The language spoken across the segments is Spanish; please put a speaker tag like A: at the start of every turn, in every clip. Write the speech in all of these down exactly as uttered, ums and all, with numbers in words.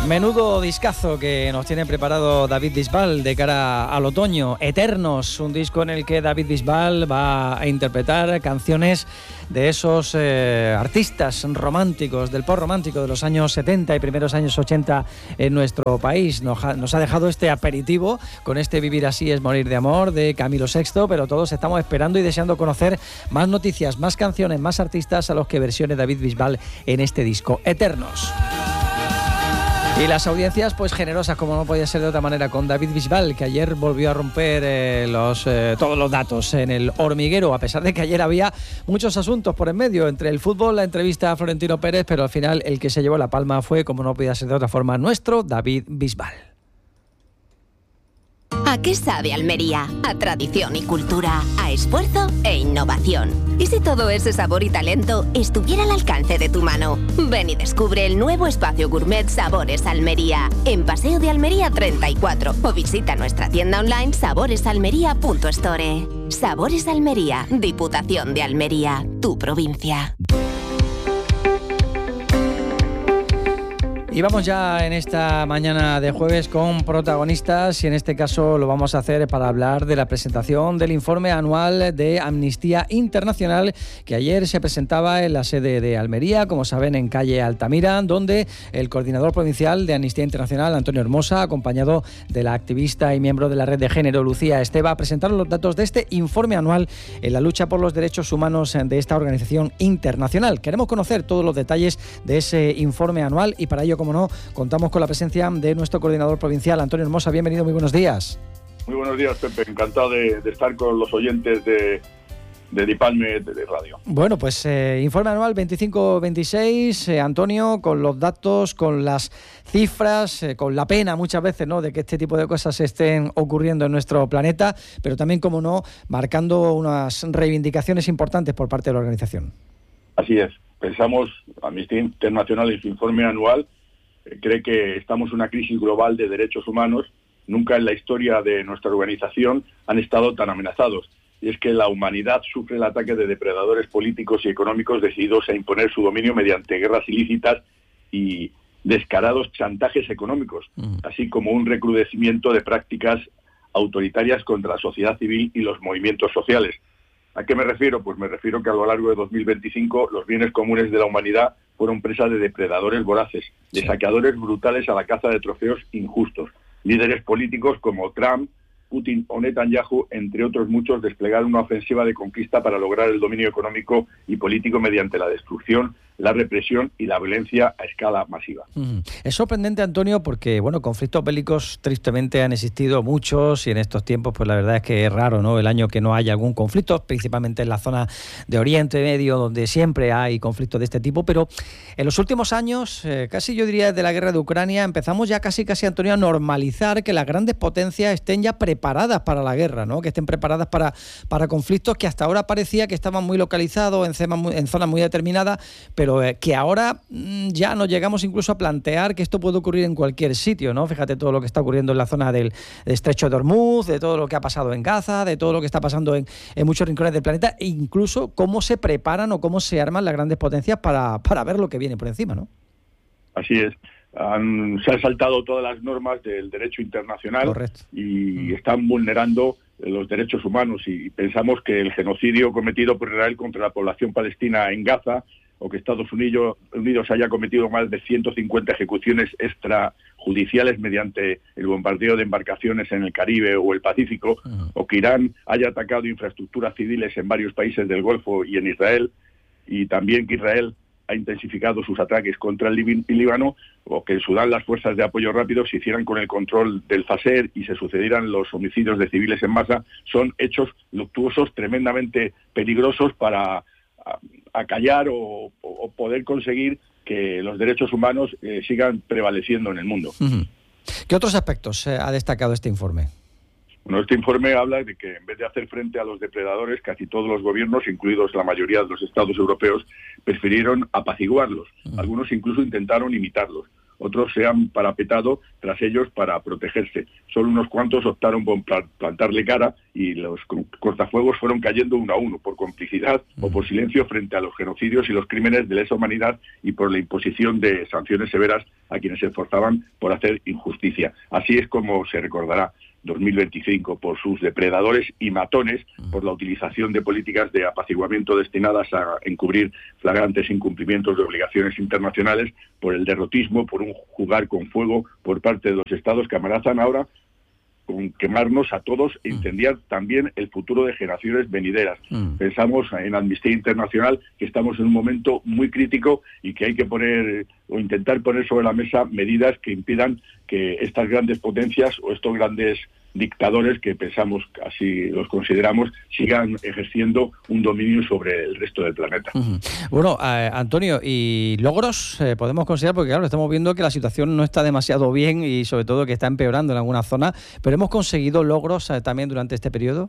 A: Menudo discazo que nos tiene preparado David Bisbal de cara al otoño. Eternos, un disco en el que David Bisbal va a interpretar canciones de esos eh, artistas románticos, del pop romántico de los años setenta y primeros años ochenta en nuestro país. Nos ha, nos ha dejado este aperitivo con este Vivir así es morir de amor de Camilo sexto, pero todos estamos esperando y deseando conocer más noticias, más canciones, más artistas a los que versione David Bisbal en este disco. Eternos. Y las audiencias, pues generosas, como no podía ser de otra manera, con David Bisbal, que ayer volvió a romper eh, los, eh, todos los datos en El Hormiguero, a pesar de que ayer había muchos asuntos por en medio, entre el fútbol, la entrevista a Florentino Pérez, pero al final el que se llevó la palma fue, como no podía ser de otra forma, nuestro David Bisbal.
B: ¿A qué sabe Almería? A tradición y cultura, a esfuerzo e innovación. ¿Y si todo ese sabor y talento estuviera al alcance de tu mano? Ven y descubre el nuevo espacio gourmet Sabores Almería, en Paseo de Almería treinta y cuatro, o visita nuestra tienda online sabores almería punto store. Sabores Almería, Diputación de Almería, tu provincia.
A: Y vamos ya en esta mañana de jueves con protagonistas, y en este caso lo vamos a hacer para hablar de la presentación del informe anual de Amnistía Internacional, que ayer se presentaba en la sede de Almería, como saben, en calle Altamira, donde el coordinador provincial de Amnistía Internacional, Antonio Hermosa, acompañado de la activista y miembro de la Red de Género, Lucía Esteva, presentaron los datos de este informe anual en la lucha por los derechos humanos de esta organización internacional. Queremos conocer todos los detalles de ese informe anual y para ello, como no, contamos con la presencia de nuestro coordinador provincial, Antonio Hermosa. Bienvenido, muy buenos días.
C: Muy buenos días, Pepe. Encantado de, de estar con los oyentes de, de Dipalme de, de Radio.
A: Bueno, pues eh, informe anual veinticinco veintiséis, eh, Antonio, con los datos, con las cifras, eh, con la pena muchas veces, ¿no?, de que este tipo de cosas estén ocurriendo en nuestro planeta, pero también, como no, marcando unas reivindicaciones importantes por parte de la organización.
C: Así es. Pensamos, Amnistía Internacional en su informe anual cree que estamos en una crisis global de derechos humanos. Nunca en la historia de nuestra organización han estado tan amenazados. Y es que la humanidad sufre el ataque de depredadores políticos y económicos decididos a imponer su dominio mediante guerras ilícitas y descarados chantajes económicos, mm. así como un recrudecimiento de prácticas autoritarias contra la sociedad civil y los movimientos sociales. ¿A qué me refiero? Pues me refiero que a lo largo de dos mil veinticinco los bienes comunes de la humanidad fueron presa de depredadores voraces, de sí. saqueadores brutales a la caza de trofeos injustos. Líderes políticos como Trump, Putin o Netanyahu, entre otros muchos, desplegaron una ofensiva de conquista para lograr el dominio económico y político mediante la destrucción, la represión y la violencia a escala masiva.
A: Mm. Es sorprendente, Antonio, porque bueno, conflictos bélicos tristemente han existido muchos, y en estos tiempos pues la verdad es que es raro, ¿no?, el año que no haya algún conflicto, principalmente en la zona de Oriente Medio, donde siempre hay conflictos de este tipo, pero en los últimos años, eh, casi yo diría desde la guerra de Ucrania, empezamos ya casi casi, Antonio, a normalizar que las grandes potencias estén ya preparadas para la guerra, ¿no?, que estén preparadas para, para conflictos que hasta ahora parecía que estaban muy localizados en, cemas muy, en zonas muy determinadas, pero pero eh, que ahora mmm, ya nos llegamos incluso a plantear que esto puede ocurrir en cualquier sitio, ¿no? Fíjate todo lo que está ocurriendo en la zona del Estrecho de Hormuz, de todo lo que ha pasado en Gaza, de todo lo que está pasando en, en muchos rincones del planeta, e incluso cómo se preparan o cómo se arman las grandes potencias para, para ver lo que viene por encima, ¿no?
C: Así es. Han, se han saltado todas las normas del derecho internacional. Correcto. Y mm. están vulnerando los derechos humanos, y pensamos que el genocidio cometido por Israel contra la población palestina en Gaza, o que Estados Unidos, Unidos haya cometido más de ciento cincuenta ejecuciones extrajudiciales mediante el bombardeo de embarcaciones en el Caribe o el Pacífico, uh-huh. o que Irán haya atacado infraestructuras civiles en varios países del Golfo y en Israel, y también que Israel ha intensificado sus ataques contra el Líbano, o que en Sudán las fuerzas de apoyo rápido se hicieran con el control del Fasser y se sucedieran los homicidios de civiles en masa, son hechos luctuosos, tremendamente peligrosos para acallar o, o poder conseguir que los derechos humanos eh, sigan prevaleciendo en el mundo.
A: Uh-huh. ¿Qué otros aspectos eh, ha destacado este informe?
C: Bueno, este informe habla de que en vez de hacer frente a los depredadores, casi todos los gobiernos, incluidos la mayoría de los estados europeos, prefirieron apaciguarlos. Uh-huh. Algunos incluso intentaron imitarlos. otros se han parapetado tras ellos para protegerse. Solo unos cuantos optaron por plantarle cara y los cortafuegos fueron cayendo uno a uno por complicidad o por silencio frente a los genocidios y los crímenes de lesa humanidad y por la imposición de sanciones severas a quienes se esforzaban por hacer injusticia. Así es como se recordará dos mil veinticinco, por sus depredadores y matones, por la utilización de políticas de apaciguamiento destinadas a encubrir flagrantes incumplimientos de obligaciones internacionales, por el derrotismo, por un jugar con fuego por parte de los estados que amenazan ahora con quemarnos a todos e incendiar también el futuro de generaciones venideras. Mm. Pensamos en Amnistía Internacional que estamos en un momento muy crítico y que hay que poner o intentar poner sobre la mesa medidas que impidan que estas grandes potencias o estos grandes dictadores, que pensamos, así los consideramos, sigan ejerciendo un dominio sobre el resto del planeta.
A: Uh-huh. Bueno, eh, Antonio, ¿y logros eh, podemos considerar? Porque claro, estamos viendo que la situación no está demasiado bien y sobre todo que está empeorando en algunas zonas, pero ¿hemos conseguido logros eh, también durante este periodo?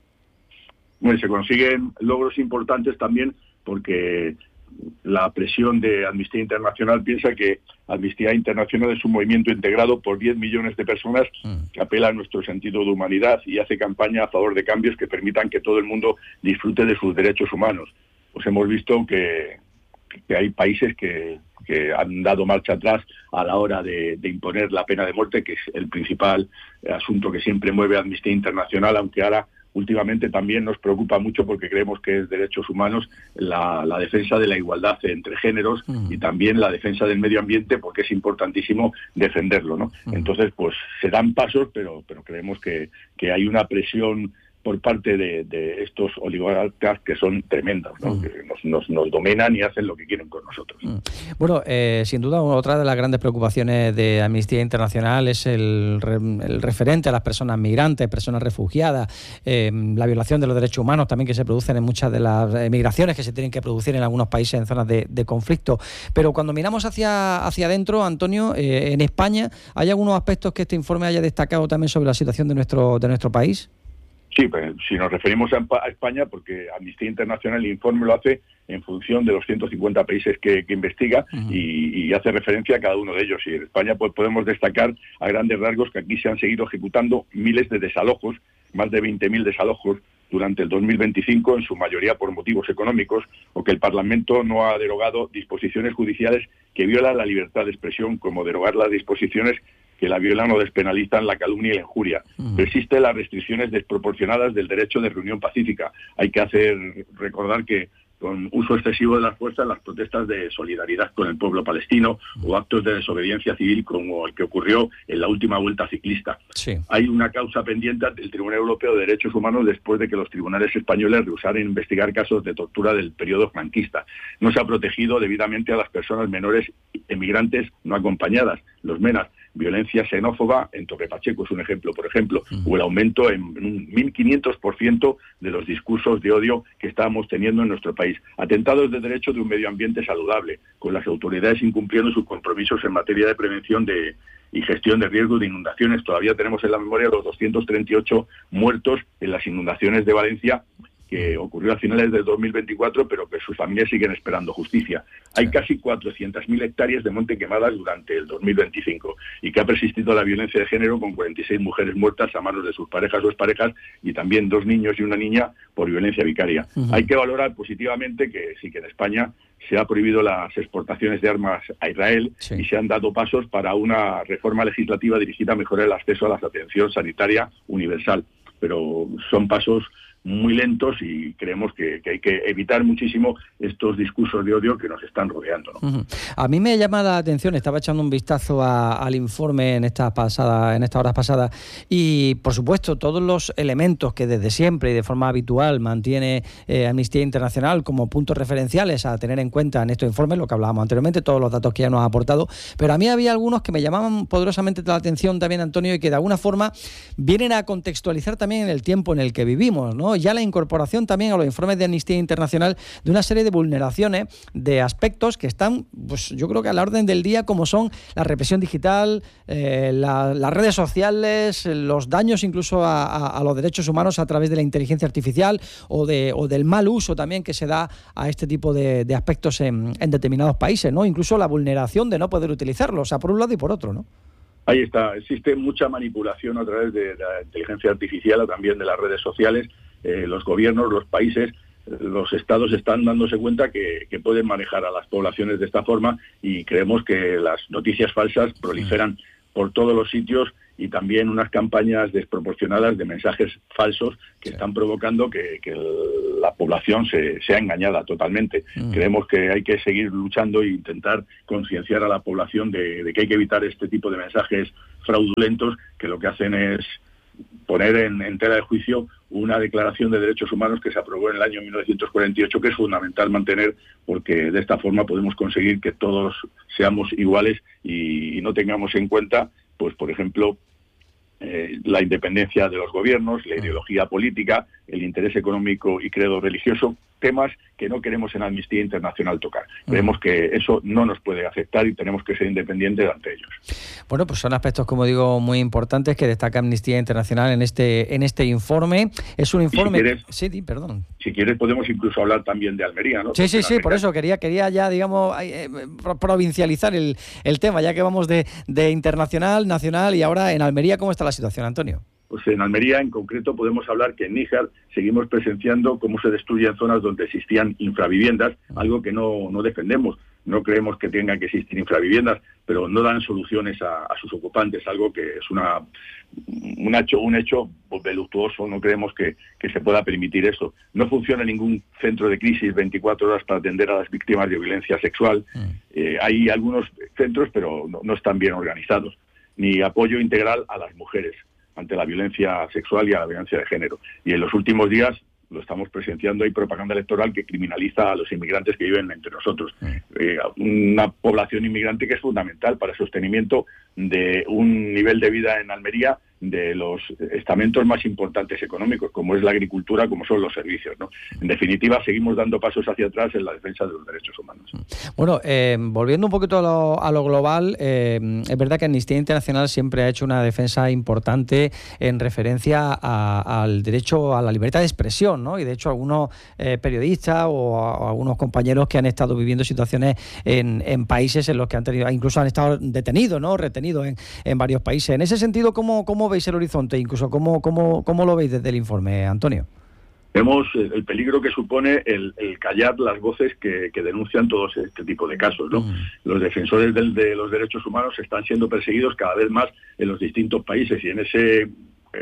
C: Bueno, se consiguen logros importantes también porque la presión de Amnistía Internacional piensa que Amnistía Internacional es un movimiento integrado por diez millones de personas que apela a nuestro sentido de humanidad y hace campaña a favor de cambios que permitan que todo el mundo disfrute de sus derechos humanos. Pues hemos visto que, que hay países que, que han dado marcha atrás a la hora de, de imponer la pena de muerte, que es el principal asunto que siempre mueve a Amnistía Internacional, aunque ahora últimamente también nos preocupa mucho porque creemos que es derechos humanos la, la defensa de la igualdad entre géneros uh-huh. y también la defensa del medio ambiente, porque es importantísimo defenderlo, ¿no? Uh-huh. Entonces, pues se dan pasos, pero, pero creemos que, que hay una presión por parte de, de estos oligarcas que son tremendos, ¿no? Mm. que nos, nos, nos dominan y hacen lo que quieren con nosotros. Mm.
A: Bueno, eh, sin duda otra de las grandes preocupaciones de Amnistía Internacional es el, el referente a las personas migrantes, personas refugiadas, eh, la violación de los derechos humanos también que se producen en muchas de las migraciones que se tienen que producir en algunos países en zonas de, de conflicto. Pero cuando miramos hacia, hacia adentro, Antonio, eh, en España, ¿hay algunos aspectos que este informe haya destacado también sobre la situación de nuestro, de nuestro país?
C: Sí, pues, si nos referimos a, a España, porque Amnistía Internacional el informe lo hace en función de los ciento cincuenta países que, que investiga uh-huh. y, y hace referencia a cada uno de ellos. Y en España pues podemos destacar a grandes rasgos que aquí se han seguido ejecutando miles de desalojos, más de veinte mil desalojos durante el dos mil veinticinco, en su mayoría por motivos económicos, o que el Parlamento no ha derogado disposiciones judiciales que violan la libertad de expresión, como derogar las disposiciones que la violan o despenalizan la calumnia y la injuria. Uh-huh. Persisten las restricciones desproporcionadas del derecho de reunión pacífica. Hay que hacer recordar que con uso excesivo de las fuerzas, las protestas de solidaridad con el pueblo palestino o actos de desobediencia civil como el que ocurrió en la última vuelta ciclista. Sí. Hay una causa pendiente ante el Tribunal Europeo de Derechos Humanos después de que los tribunales españoles rehusaran investigar casos de tortura del periodo franquista. No se ha protegido debidamente a las personas menores emigrantes no acompañadas, los MENAS. Violencia xenófoba en Torre Pacheco es un ejemplo, por ejemplo, uh-huh. o el aumento en un mil quinientos por ciento de los discursos de odio que estábamos teniendo en nuestro país. Atentados de derecho de un medio ambiente saludable, con las autoridades incumpliendo sus compromisos en materia de prevención de y gestión de riesgo de inundaciones. Todavía tenemos en la memoria los doscientos treinta y ocho muertos en las inundaciones de Valencia, que ocurrió a finales del dos mil veinticuatro, pero que sus familias siguen esperando justicia. Hay casi cuatrocientas mil hectáreas de monte quemadas durante el dos mil veinticinco y que ha persistido la violencia de género con cuarenta y seis mujeres muertas a manos de sus parejas o exparejas y también dos niños y una niña por violencia vicaria. Uh-huh. Hay que valorar positivamente que sí que en España se ha prohibido las exportaciones de armas a Israel sí. y se han dado pasos para una reforma legislativa dirigida a mejorar el acceso a la atención sanitaria universal. Pero son pasos muy lentos y creemos que, que hay que evitar muchísimo estos discursos de odio que nos están rodeando, ¿no? Uh-huh.
A: A mí me llama la atención, estaba echando un vistazo a, al informe en estas pasadas, en estas horas pasadas, y por supuesto todos los elementos que desde siempre y de forma habitual mantiene eh, Amnistía Internacional como puntos referenciales a tener en cuenta en estos informes, lo que hablábamos anteriormente, todos los datos que ya nos ha aportado, pero a mí había algunos que me llamaban poderosamente la atención también, Antonio, y que de alguna forma vienen a contextualizar también el tiempo en el que vivimos, ¿no? ¿no? Ya la incorporación también a los informes de Amnistía Internacional de una serie de vulneraciones de aspectos que están, pues yo creo que a la orden del día, como son la represión digital, eh, la, las redes sociales, los daños incluso a, a, a los derechos humanos a través de la inteligencia artificial o, de, o del mal uso también que se da a este tipo de, de aspectos en, en determinados países, ¿no? Incluso la vulneración de no poder utilizarlo, o sea, por un lado y por otro, ¿no?
C: Ahí está, existe mucha manipulación a través de la inteligencia artificial o también de las redes sociales. Eh, los gobiernos, los países, los estados están dándose cuenta que, que pueden manejar a las poblaciones de esta forma y creemos que las noticias falsas proliferan por todos los sitios y también unas campañas desproporcionadas de mensajes falsos que sí. están provocando que, que la población se sea engañada totalmente. Mm. Creemos que hay que seguir luchando e intentar concienciar a la población de, de que hay que evitar este tipo de mensajes fraudulentos que lo que hacen es poner en, en tela de juicio una declaración de derechos humanos que se aprobó en el año mil novecientos cuarenta y ocho, que es fundamental mantener, porque de esta forma podemos conseguir que todos seamos iguales y, y no tengamos en cuenta, pues por ejemplo, eh, la independencia de los gobiernos, la ideología política, el interés económico y credo religioso, temas que no queremos en Amnistía Internacional tocar. Creemos que eso no nos puede afectar y tenemos que ser independientes ante ellos.
A: Bueno, pues son aspectos, como digo, muy importantes que destaca Amnistía Internacional en este en este informe. Es un informe...
C: Si quieres,
A: sí, sí, perdón.
C: Si quieres podemos incluso hablar también de Almería, ¿no?
A: Sí, sí, sí,
C: Almería...
A: por eso quería quería ya, digamos, eh, provincializar el, el tema, ya que vamos de, de internacional, nacional y ahora en Almería. ¿Cómo está la situación, Antonio?
C: Pues en Almería, en concreto, podemos hablar que en Níjar seguimos presenciando cómo se destruyen zonas donde existían infraviviendas, algo que no, no defendemos. No creemos que tengan que existir infraviviendas, pero no dan soluciones a, a sus ocupantes, algo que es una un hecho, un hecho voluptuoso. No creemos que, que se pueda permitir eso. No funciona ningún centro de crisis veinticuatro horas para atender a las víctimas de violencia sexual. Mm. Eh, hay algunos centros, pero no, no están bien organizados. Ni apoyo integral a las mujeres ante la violencia sexual y a la violencia de género. Y en los últimos días lo estamos presenciando, hay propaganda electoral que criminaliza a los inmigrantes que viven entre nosotros. Mm. Eh, una población inmigrante que es fundamental para el sostenimiento de un nivel de vida en Almería de los estamentos más importantes económicos, como es la agricultura, como son los servicios, ¿no? En definitiva, seguimos dando pasos hacia atrás en la defensa de los derechos humanos.
A: Bueno, eh, volviendo un poquito a lo, a lo global, eh, es verdad que Amnistía Internacional siempre ha hecho una defensa importante en referencia a, al derecho a la libertad de expresión, ¿no? Y de hecho algunos eh, periodistas o, a, o algunos compañeros que han estado viviendo situaciones en, en países en los que han tenido, incluso han estado detenidos, ¿no? Retenidos en, en varios países. En ese sentido, ¿cómo, cómo veis el horizonte? Incluso, ¿cómo, cómo, cómo lo veis desde el informe, Antonio?
C: Vemos el peligro que supone el, el callar las voces que, que denuncian todos este tipo de casos, ¿no? Mm. Los defensores del, de los derechos humanos están siendo perseguidos cada vez más en los distintos países y en ese eh,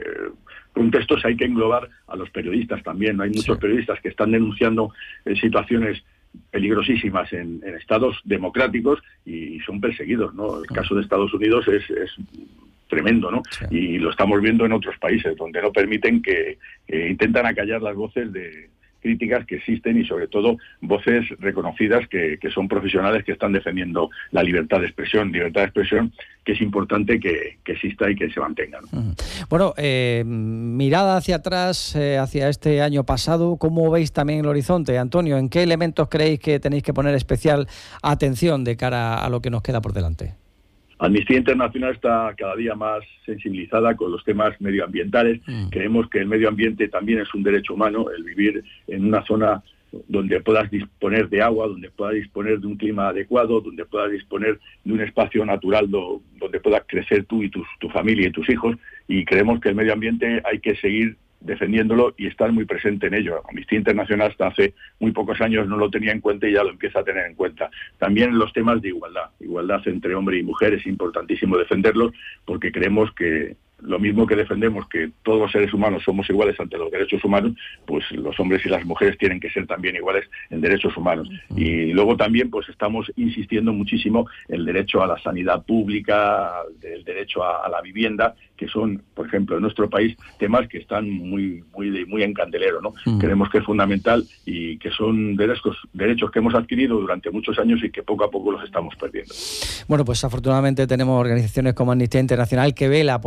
C: contexto hay que englobar a los periodistas también, ¿no? Hay muchos sí. periodistas que están denunciando eh, situaciones peligrosísimas en, en estados democráticos y, y son perseguidos, ¿no? El caso de Estados Unidos es... es tremendo, ¿no? Sí. Y lo estamos viendo en otros países donde no permiten que, que intentan acallar las voces de críticas que existen y sobre todo voces reconocidas que, que son profesionales que están defendiendo la libertad de expresión, libertad de expresión que es importante que, que exista y que se mantenga, ¿no?
A: Uh-huh. Bueno, eh, mirada hacia atrás, eh, hacia este año pasado, ¿cómo veis también el horizonte, Antonio? ¿En qué elementos creéis que tenéis que poner especial atención de cara a lo que nos queda por delante?
C: Amnistía Internacional está cada día más sensibilizada con los temas medioambientales. Mm. Creemos que el medio ambiente también es un derecho humano, el vivir en una zona donde puedas disponer de agua, donde puedas disponer de un clima adecuado, donde puedas disponer de un espacio natural do, donde puedas crecer tú y tus, tu familia y tus hijos. Y creemos que el medio ambiente hay que seguir defendiéndolo y estar muy presente en ello. Amnistía Internacional hasta hace muy pocos años no lo tenía en cuenta y ya lo empieza a tener en cuenta. También los temas de igualdad, igualdad entre hombre y mujer, es importantísimo defenderlos porque creemos que lo mismo que defendemos que todos los seres humanos somos iguales ante los derechos humanos, pues los hombres y las mujeres tienen que ser también iguales en derechos humanos. Uh-huh. Y luego también pues estamos insistiendo muchísimo en el derecho a la sanidad pública, el derecho a, a la vivienda, que son, por ejemplo, en nuestro país, temas que están muy muy muy en candelero, ¿no? Uh-huh. Creemos que es fundamental y que son derechos, derechos que hemos adquirido durante muchos años y que poco a poco los estamos perdiendo.
A: Bueno, pues afortunadamente tenemos organizaciones como Amnistía Internacional que vela por hechos de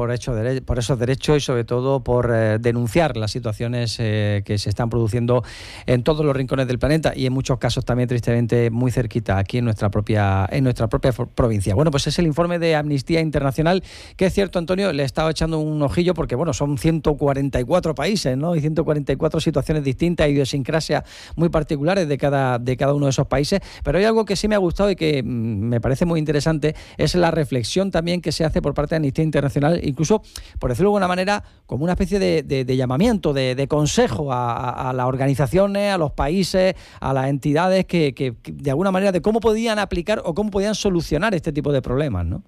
A: dere- por esos derechos y sobre todo por eh, denunciar las situaciones eh, que se están produciendo en todos los rincones del planeta y en muchos casos también tristemente muy cerquita aquí en nuestra propia en nuestra propia provincia. Bueno, pues es el informe de Amnistía Internacional, que es cierto, Antonio, le he estado echando un ojillo porque bueno, son ciento cuarenta y cuatro países, ¿no? Y ciento cuarenta y cuatro situaciones distintas, idiosincrasias muy particulares de cada de cada uno de esos países, pero hay algo que sí me ha gustado y que mmm, me parece muy interesante, es la reflexión también que se hace por parte de Amnistía Internacional, incluso, por decirlo de alguna manera, como una especie de, de, de llamamiento, de, de consejo a, a, a las organizaciones, a los países, a las entidades que, que, que de alguna manera de cómo podían aplicar o cómo podían solucionar este tipo de problemas, ¿no?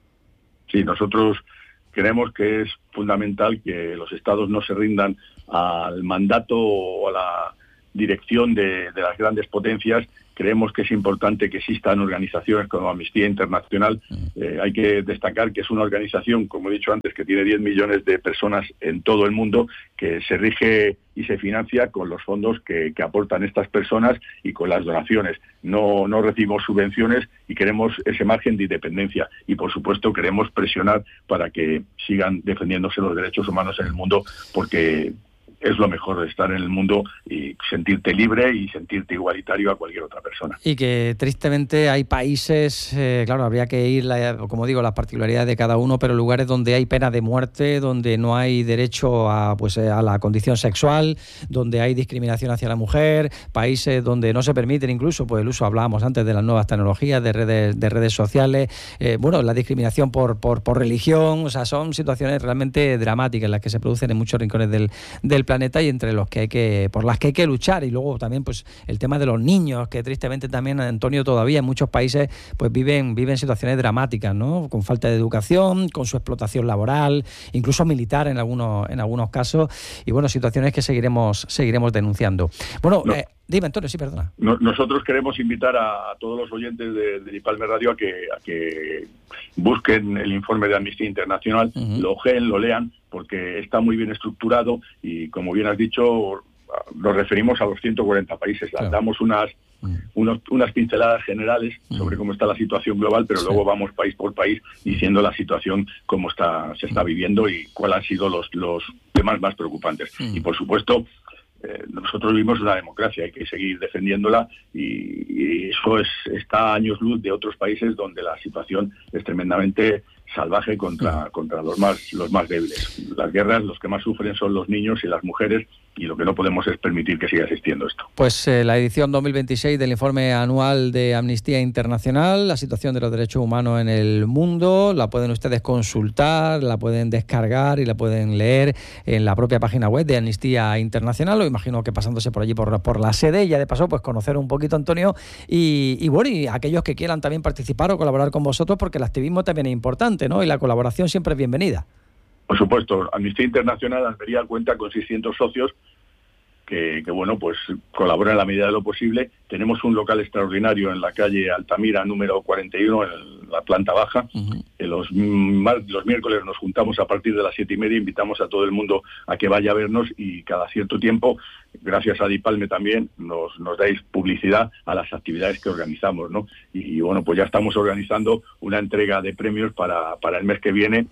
C: Sí, nosotros creemos que es fundamental que los estados no se rindan al mandato o a la dirección de, de las grandes potencias. Creemos que es importante que existan organizaciones como Amnistía Internacional. Eh, hay que destacar que es una organización, como he dicho antes, que tiene diez millones de personas en todo el mundo, que se rige y se financia con los fondos que, que aportan estas personas y con las donaciones. No, no recibimos subvenciones y queremos ese margen de independencia. Y, por supuesto, queremos presionar para que sigan defendiéndose los derechos humanos en el mundo, porque es lo mejor de estar en el mundo y sentirte libre y sentirte igualitario a cualquier otra persona.
A: Y que tristemente hay países, eh, claro, habría que ir, la, como digo, las particularidades de cada uno, pero lugares donde hay pena de muerte, donde no hay derecho a, pues, a la condición sexual, donde hay discriminación hacia la mujer, países donde no se permiten incluso, pues el uso, hablábamos antes de las nuevas tecnologías, de redes, de redes sociales, eh, bueno, la discriminación por, por, por religión, o sea, son situaciones realmente dramáticas las que se producen en muchos rincones del, del planeta y entre los que hay que, por las que hay que luchar. Y luego también pues el tema de los niños, que tristemente también, Antonio, todavía en muchos países pues viven, viven situaciones dramáticas, ¿no? Con falta de educación, con su explotación laboral, incluso militar en algunos, en algunos casos, y bueno, situaciones que seguiremos, seguiremos denunciando. Bueno, no. eh, dime, Antonio, sí, perdona.
C: No, nosotros queremos invitar a, a todos los oyentes de, de Dipalme Radio a que, a que busquen el informe de Amnistía Internacional, uh-huh. lo ojeen, lo lean, porque está muy bien estructurado y, como bien has dicho, nos referimos a los ciento cuarenta países. Claro. Damos unas, mm. unos, unas pinceladas generales mm. sobre cómo está la situación global, pero sí. luego vamos país por país diciendo la situación, cómo está se está viviendo y cuáles han sido los, los temas más preocupantes. Mm. Y, por supuesto, eh, nosotros vivimos una democracia, hay que seguir defendiéndola y, y eso es, está a años luz de otros países donde la situación es tremendamente salvaje contra, contra los más los más débiles. Las guerras, los que más sufren son los niños y las mujeres, y lo que no podemos es permitir que siga existiendo esto.
A: Pues eh, la edición dos mil veintiséis del informe anual de Amnistía Internacional, la situación de los derechos humanos en el mundo, la pueden ustedes consultar, la pueden descargar y la pueden leer en la propia página web de Amnistía Internacional. Lo imagino que pasándose por allí por, por la sede, y ya de paso pues conocer un poquito, Antonio, y, y bueno, y aquellos que quieran también participar o colaborar con vosotros, porque el activismo también es importante, ¿no? Y la colaboración siempre es bienvenida.
C: Por supuesto, Amnistía Internacional Almería cuenta con seiscientos socios que, que, bueno, pues colaboran en la medida de lo posible. Tenemos un local extraordinario en la calle Altamira, número cuarenta y uno, en la planta baja. Uh-huh. Los, los miércoles nos juntamos a partir de las siete y media, invitamos a todo el mundo a que vaya a vernos, y cada cierto tiempo, gracias a Dipalme también, nos, nos dais publicidad a las actividades que organizamos, ¿no? Y, y bueno, pues ya estamos organizando una entrega de premios para, para el mes que viene,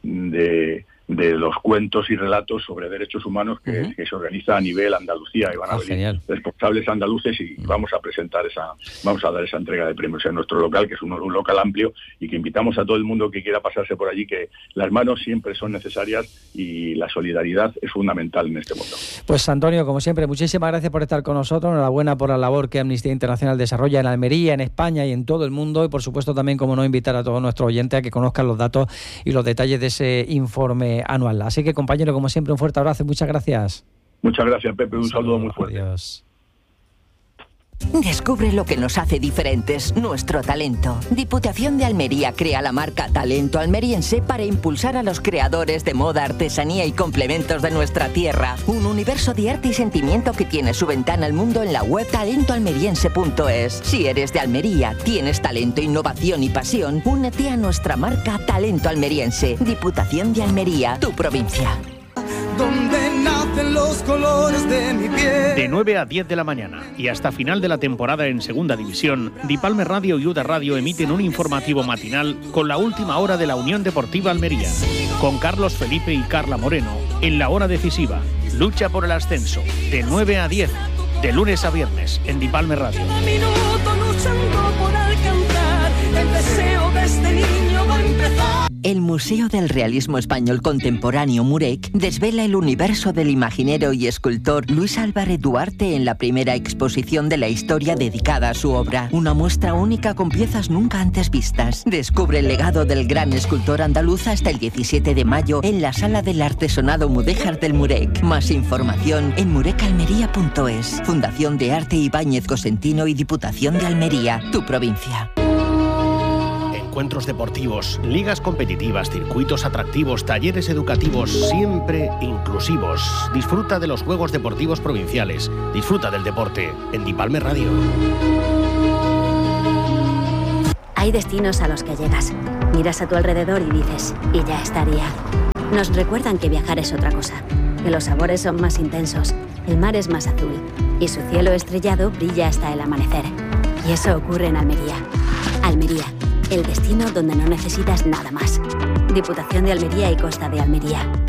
C: de, de los cuentos y relatos sobre derechos humanos que, uh-huh. que se organiza a nivel Andalucía, y van a ah, venir genial. responsables andaluces y uh-huh. vamos a presentar esa, vamos a dar esa entrega de premios en nuestro local, que es un, un local amplio, y que invitamos a todo el mundo que quiera pasarse por allí, que las manos siempre son necesarias y la solidaridad es fundamental en este mundo.
A: Pues, Antonio, como siempre, muchísimas gracias por estar con nosotros, enhorabuena por la labor que Amnistía Internacional desarrolla en Almería, en España y en todo el mundo, y por supuesto también, como no, invitar a todos nuestros oyentes a que conozcan los datos y los detalles de ese informe anual. Así que, compañero, como siempre, un fuerte abrazo y muchas gracias.
C: Muchas gracias, Pepe, un, un saludo, saludo muy fuerte.
A: Adiós.
B: Descubre lo que nos hace diferentes, nuestro talento. Diputación de Almería crea la marca Talento Almeriense para impulsar a los creadores de moda, artesanía y complementos de nuestra tierra. Un universo de arte y sentimiento que tiene su ventana al mundo en la web talento almeriense punto es. Si eres de Almería, tienes talento, innovación y pasión, únete a nuestra marca Talento Almeriense. Diputación de Almería, tu provincia.
D: Donde nacen los colores. colores de mi piel.
E: De nueve a diez de la mañana y hasta final de la temporada en Segunda División, Dipalme Radio y Uda Radio emiten un informativo matinal con la última hora de la Unión Deportiva Almería, con Carlos Felipe y Carla Moreno en la hora decisiva. Lucha por el ascenso, de nueve a diez, de lunes a viernes, en Dipalme Radio.
D: Cada minuto luchando por alcanzar el deseo de este niño va a empezar.
F: El Museo del Realismo Español Contemporáneo Murec desvela el universo del imaginero y escultor Luis Álvarez Duarte en la primera exposición de la historia dedicada a su obra. Una muestra única con piezas nunca antes vistas. Descubre el legado del gran escultor andaluz hasta el diecisiete de mayo en la Sala del Artesonado Mudéjar del Murec. Más información en murecalmería punto es. Fundación de Arte Ibáñez Cosentino y Diputación de Almería, tu provincia.
E: Encuentros deportivos, ligas competitivas, circuitos atractivos, talleres educativos, siempre inclusivos. Disfruta de los Juegos Deportivos Provinciales. Disfruta del deporte en Dipalme Radio.
G: Hay destinos a los que llegas. Miras a tu alrededor y dices, y ya estaría. Nos recuerdan que viajar es otra cosa. Que los sabores son más intensos, el mar es más azul y su cielo estrellado brilla hasta el amanecer. Y eso ocurre en Almería. Almería. El destino donde no necesitas nada más. Diputación de Almería y Costa de Almería.